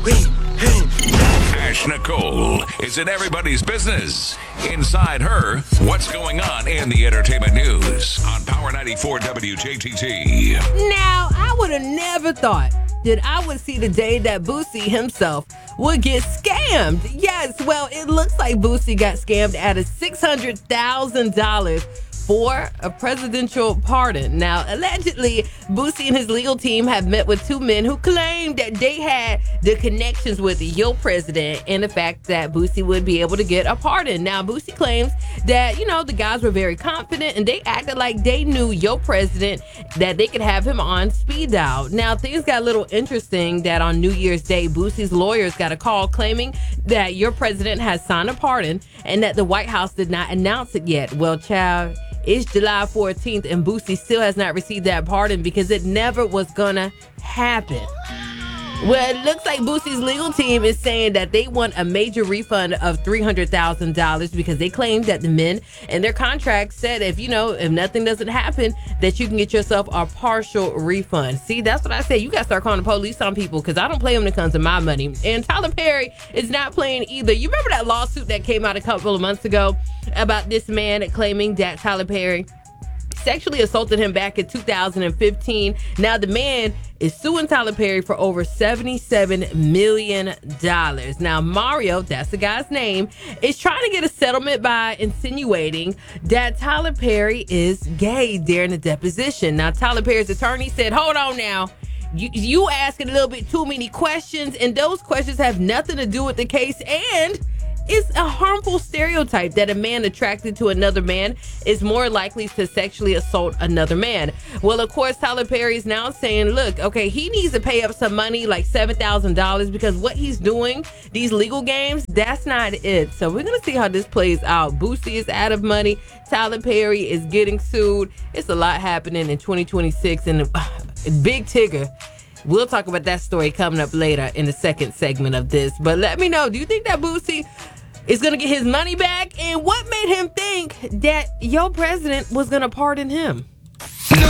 Ash Nicole is in everybody's business. Inside her, what's going on in the entertainment news on Power 94 WJTT. Now, I would have never thought that I would see the day that Boosie himself would get scammed. Yes, well, it looks like Boosie got scammed out of $600,000 for a presidential pardon. Now, allegedly, Boosie and his legal team have met with two men who claimed that they had the connections with Yo President and the fact that Boosie would be able to get a pardon. Now, Boosie claims that, the guys were very confident and they acted like they knew Yo President, that they could have him on speed dial. Now, things got a little interesting that on New Year's Day, Boosie's lawyers got a call claiming that Your President has signed a pardon and that the White House did not announce it yet. Well, child, it's July 14th and Boosie still has not received that pardon because it never was gonna happen. Well, it looks like Boosie's legal team is saying that they want a major refund of $300,000 because they claim that the men in their contract said if nothing doesn't happen, that you can get yourself a partial refund. See, that's what I say. You got to start calling the police on people because I don't play when it comes to my money. And Tyler Perry is not playing either. You remember that lawsuit that came out a couple of months ago about this man claiming that Tyler Perry sexually assaulted him back in 2015. Now the man is suing Tyler Perry for over $77 million. Now Mario, that's the guy's name, is trying to get a settlement by insinuating that Tyler Perry is gay during the deposition. Now Tyler Perry's attorney said, hold on now. You asking a little bit too many questions, and those questions have nothing to do with the case, and it's a harmful stereotype that a man attracted to another man is more likely to sexually assault another man. Well, of course, Tyler Perry is now saying, look, okay, he needs to pay up some money, like $7,000, because what he's doing, these legal games, that's not it. So we're going to see how this plays out. Boosie is out of money. Tyler Perry is getting sued. It's a lot happening in 2026. And Big Tigger, we'll talk about that story coming up later in the second segment of this. But let me know, do you think that Boosie is going to get his money back? And what made him think that Yo President was going to pardon him?